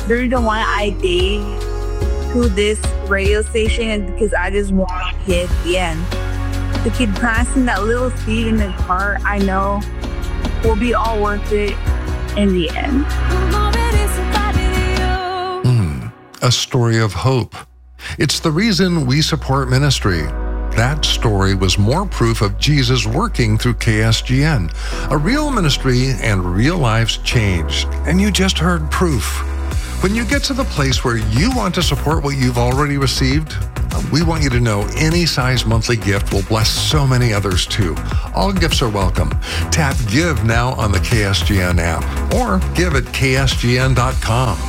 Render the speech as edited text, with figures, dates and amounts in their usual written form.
The reason why I gave to this radio station is because I just want KSGN. To keep planting that little seed in his heart, I know will be all worth it in the end. A story of hope. It's the reason we support ministry. That story was more proof of Jesus working through KSGN. A real ministry and real lives changed. And you just heard proof. When you get to the place where you want to support what you've already received, we want you to know any size monthly gift will bless so many others too. All gifts are welcome. Tap Give now on the KSGN app or give at ksgn.com.